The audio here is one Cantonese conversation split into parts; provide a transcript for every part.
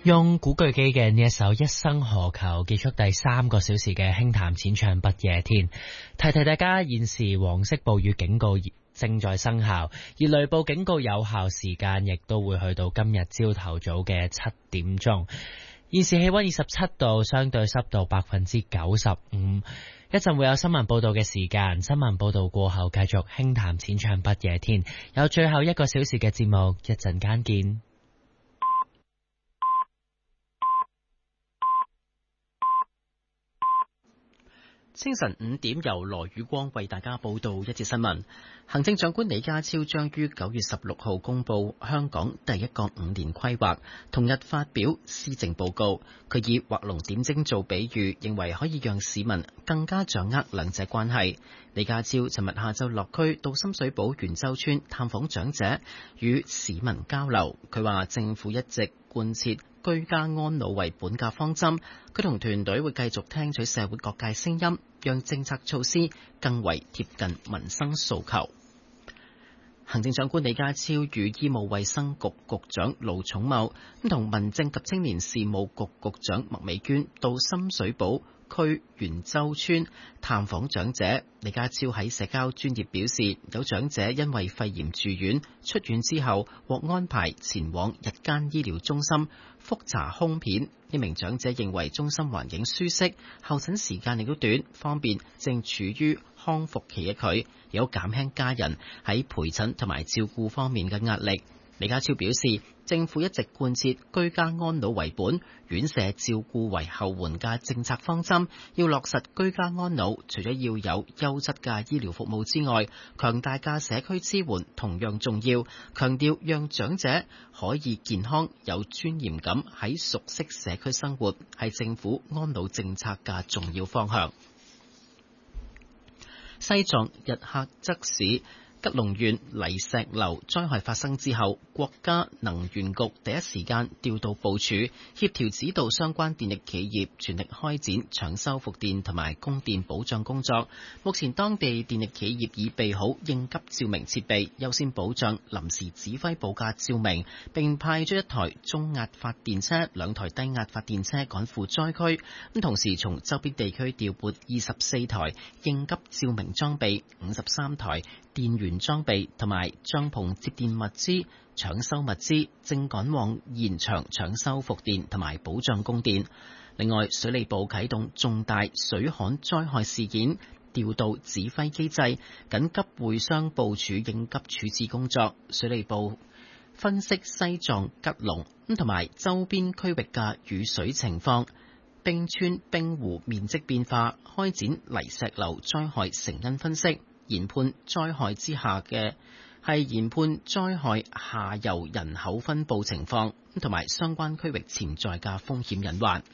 用古巨基嘅呢一首《一生何求》結束第3個小時嘅輕談淺唱不夜天。提提大家，現時黃色暴雨警告正在生效，而雷暴警告有效時間亦都會去到今日朝頭早嘅7點鐘。現時氣溫27度，相對濕度95%。一陣會有新聞報道嘅時間，新聞報道過後繼續輕談淺唱不夜天，有最後1個小時嘅節目，一陣間見。 清晨5點，由羅宇光為大家報道一節新聞。行政長官李家超將於9月16號公布香港第一個5年規劃，同日發表施政報告。佢以畫龍點睛做比喻，認為可以讓市民更加掌握兩者關係。李家超尋日下晝落區到深水埗元洲村探訪長者，與市民交流。佢話政府一直貫徹居家安老為本嘅方針，佢同團隊會繼續聽取社會各界聲音，讓政策措施更為貼近民生訴求。行政長官李家超與醫務衛生局局長盧寵茂同民政及青年事務局局長麥美娟到深水埗區元洲村探訪長者。李家超喺社交專頁表示，有長者因為肺炎住院，出院之後獲安排前往日間醫療中心複查胸片。呢名長者認為中心環境舒適，候診時間亦都短，方便正處於康復期嘅佢，有減輕家人喺陪診同埋照顧方面嘅壓力。李家超表示，政府一直貫徹居家安老為本、院舍照顧為後援嘅政策方針，要落實居家安老，除咗要有優質嘅醫療服務之外，強大嘅社區支援同樣重要。強調讓長者可以健康有尊嚴咁喺熟悉社區生活，係政府安老政策嘅重要方向。西藏日喀則市吉隆縣泥石流災害發生之後，國家能源局第一時間調度部署，協調指導相關電力企業全力開展搶修復電同埋供電保障工作。目前當地電力企業已備好應急照明設備，優先保障臨時指揮部嘅照明，並派出1台中壓發電車、2台低壓發電車趕赴災區。同時從周邊地區調撥24台應急照明裝備、53台電源裝備同埋帳篷接電物資、搶修物資，正趕往現場搶修復電同埋保障供電。另外，水利部啟動重大水旱災害事件調度指揮機制，緊急會商部署應急處置工作。水利部分析西藏吉隆同埋周邊區域嘅雨水情況、冰川冰湖面積變化，開展泥石流災害成因分析。研判災害下游人口分佈情況，同埋相關區域潛在嘅風險隱患。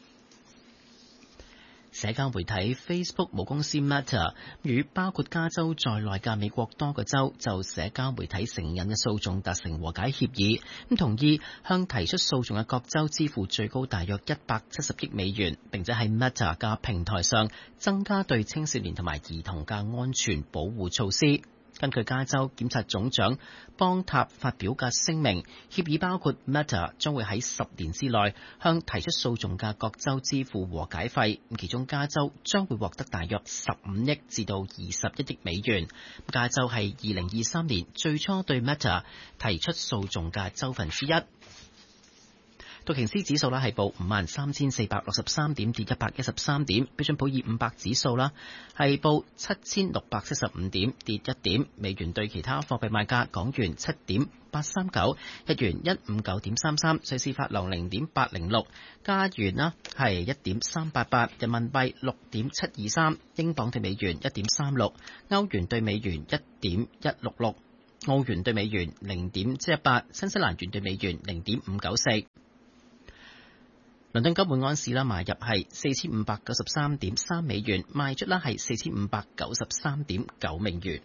社交媒體 Facebook 母公司 Meta 與包括加州在內嘅美國多個州就社交媒體成癮嘅訴訟達成和解協議，同意向提出訴訟嘅各州支付最高大約170億美元，並且喺 Meta 嘅平台上增加對青少年同埋兒童嘅安全保護措施。根據加州檢察總長邦塔發表嘅聲明，協議包括 Meta 將會喺10年之內向提出訴訟嘅各州支付和解費，其中加州將會獲得大約15億至到21億美元。加州係2023年最初對 Meta 提出訴訟嘅州份之一。道瓊斯指數係報53,463點，跌113點。標準普爾500指數係報7,675點，跌1點。美元對其他貨幣賣價：港元7.839，日元159.33，瑞士法郎0.806，加元係1.388，人民幣6.723，英鎊對美元1.36，歐元對美元1.166，澳元對美元0.718，新西蘭元對美元0.594。倫敦金每盎司買入係4593.3美元，賣出係4593.9美元。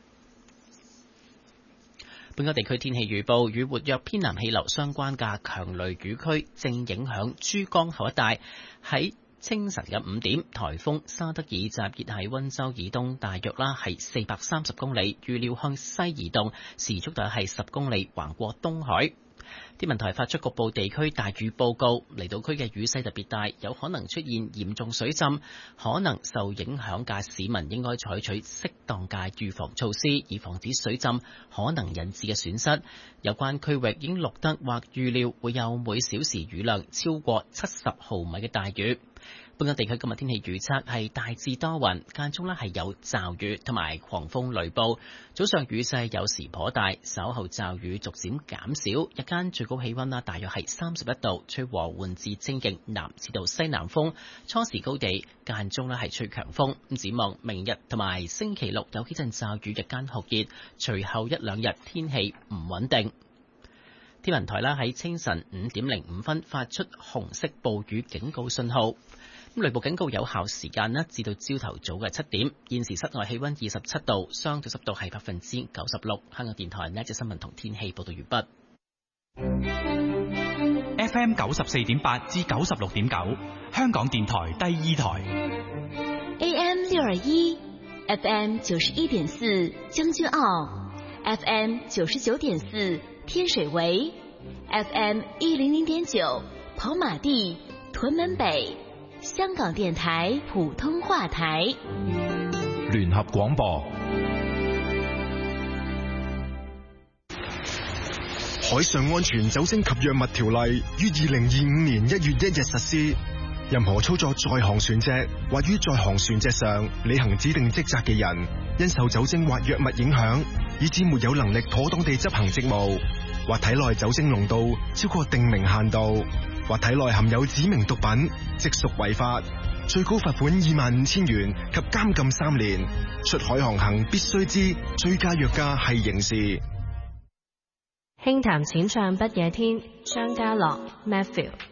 本港地區天氣預報，與活躍偏南氣流相關嘅強雷雨區正影響珠江口一帶。喺清晨嘅5點，颱風沙德爾集結喺溫州以東大約係430公里，預料向西移動，時速大約係10公里，橫過東海。 天文台發出局部地區大雨報告，離島區嘅雨勢特別大，有可能出現嚴重水浸，可能受影響嘅市民應該採取適當嘅預防措施，以防止水浸可能引致嘅損失。有關區域已經錄得或預料會有每小時雨量超過70毫米嘅大雨。本港地區今日天氣預測係大致多雲，間中係有驟雨同埋狂風雷暴。早上雨勢有時頗大，稍後驟雨逐漸減少。日間最高氣溫大約係31度，吹和緩至清勁南至到西南風。初時高地間中係吹強風。展望明日同埋星期六有幾陣驟雨，日間酷熱，隨後一兩日天氣唔穩定。天文台喺清晨5點05分發出紅色暴雨警告信號。雷暴警告有效時間至到朝頭早嘅7點。現時室外氣溫27度，相對濕度係96%。香港電台呢一節新聞同天氣報道完畢。FM 94.8至96.9，香港電台第2台。 AM 621 FM 91.4將軍澳 FM 99.4天水圍 FM 100.9跑馬地屯門北，香港電台普通話台。 聯合廣播。海上安全酒精及藥物條例於2025年1月1日實施。任何操作在航船隻或於在航船隻上履行指定職責嘅人，因受酒精或藥物影響，以致沒有能力妥當地執行職務，或體內酒精濃度超過定明限度，或體內含有指明毒品，即屬違法，最高罰款25,000元及監禁3年。出海航行必須知醉駕藥駕係刑事。 輕談淺唱不夜天，張家樂 Matthew。